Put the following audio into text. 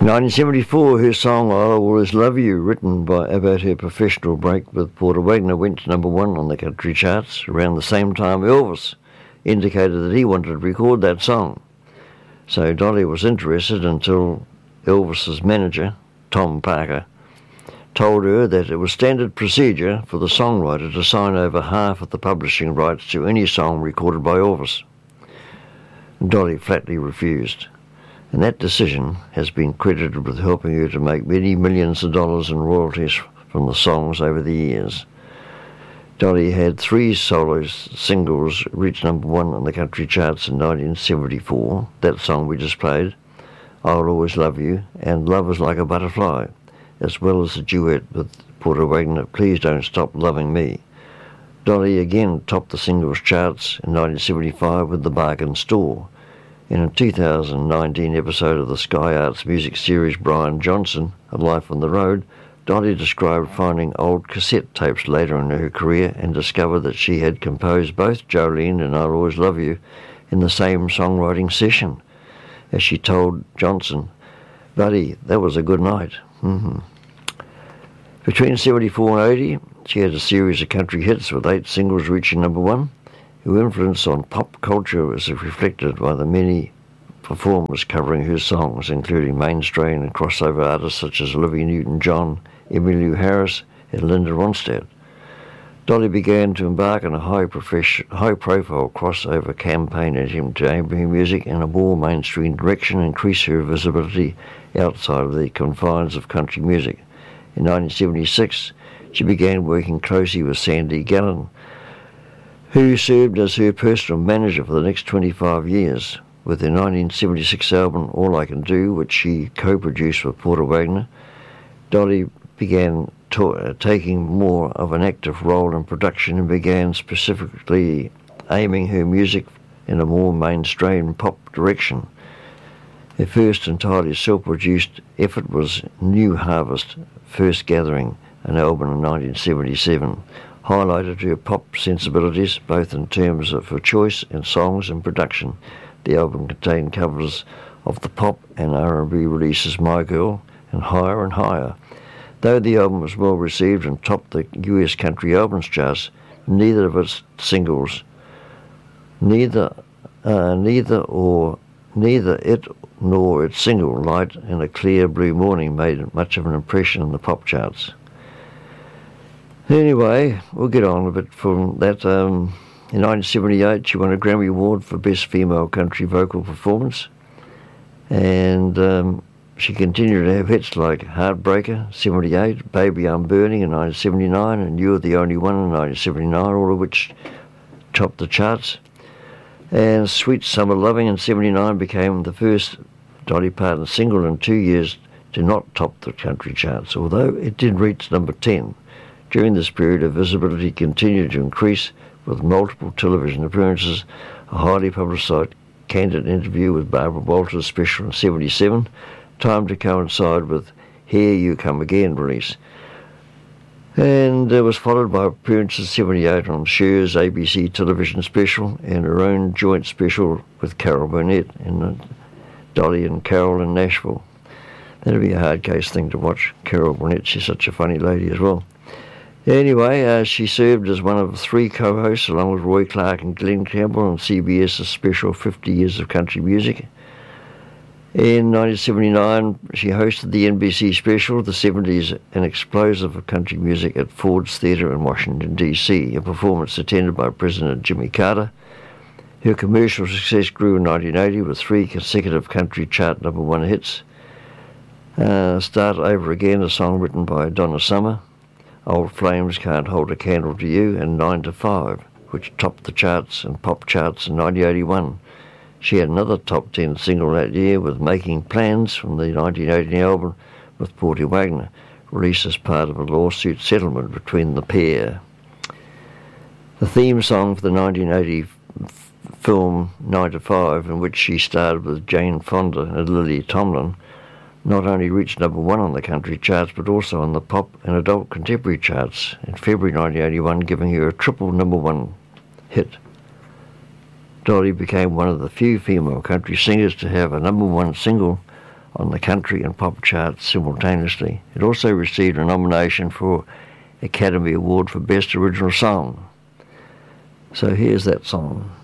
In 1974, her song I'll Always Love You, written about her professional break with Porter Wagoner, went to number one on the country charts. Around the same time, Elvis indicated that he wanted to record that song. So Dolly was interested until Elvis's manager, Tom Parker, told her that it was standard procedure for the songwriter to sign over half of the publishing rights to any song recorded by Elvis. Dolly flatly refused, and that decision has been credited with helping her to make many millions of dollars in royalties from the songs over the years. Dolly had 3 solo singles reach number one on the country charts in 1974, that song we just played, I'll Always Love You, and Love Is Like a Butterfly, as well as a duet with Porter Wagoner, Please Don't Stop Loving Me. Dolly again topped the singles charts in 1975 with The Bargain Store. In a 2019 episode of the Sky Arts music series Brian Johnson, A Life on the Road, Dolly described finding old cassette tapes later in her career and discovered that she had composed both Jolene and I'll Always Love You in the same songwriting session. As she told Johnson, "Buddy, that was a good night." Between 74 and 80, she had a series of country hits with 8 singles reaching number one. Her influence on pop culture was reflected by the many performers covering her songs, including mainstream and crossover artists such as Olivia Newton-John, Emmylou Harris, and Linda Ronstadt. Dolly began to embark on a high-profile crossover campaign attempt to aim her music in a more mainstream direction and increase her visibility outside of the confines of country music. In 1976, she began working closely with Sandy Gallen, who served as her personal manager for the next 25 years. With her 1976 album All I Can Do, which she co-produced with Porter Wagoner, Dolly began taking more of an active role in production and began specifically aiming her music in a more mainstream pop direction. Her first entirely self-produced effort was New Harvest, First Gathering, an album in 1977, highlighted her pop sensibilities both in terms of her choice in songs and production. The album contained covers of the pop and R&B releases My Girl and Higher and Higher. Though the album was well received and topped the US country albums charts, neither of its singles, neither it nor its single Light in a Clear Blue Morning made much of an impression in the pop charts. Anyway, we'll get on a bit from that. In 1978, she won a Grammy Award for Best Female Country Vocal Performance, and she continued to have hits like Heartbreaker, 78, Baby I'm Burning in 1979, and You're the Only One in 1979, all of which topped the charts. And Sweet Summer Loving in 79 became the first Dolly Parton single in 2 years to not top the country charts, although it did reach number 10. During this period, her visibility continued to increase with multiple television appearances, a highly publicised candid interview with Barbara Walters special in 77, timed to coincide with Here You Come Again release. And it was followed by appearances in 78 on Cher's ABC television special and her own joint special with Carol Burnett in Dolly and Carol in Nashville. That'd be a hard case thing to watch. Carol Burnett, she's such a funny lady as well. Anyway, she served as one of 3 co-hosts along with Roy Clark and Glenn Campbell on CBS's special 50 Years of Country Music. In 1979, she hosted the NBC special, The 70s, an explosive of country music at Ford's Theatre in Washington, D.C., a performance attended by President Jimmy Carter. Her commercial success grew in 1980 with 3 consecutive country chart number 1 hits. Start Over Again, a song written by Donna Summer, Old Flames Can't Hold a Candle to You, and 9 to 5, which topped the charts and pop charts in 1981. She had another top 10 single that year with Making Plans from the 1980 album with Porter Wagoner, released as part of a lawsuit settlement between the pair. The theme song for the 1980 film 9 to 5, in which she starred with Jane Fonda and Lily Tomlin, not only reached number 1 on the country charts but also on the pop and adult contemporary charts in February 1981, giving her a triple number 1 hit. Dolly became one of the few female country singers to have a number 1 single on the country and pop charts simultaneously. It also received a nomination for Academy Award for Best Original Song. So here's that song.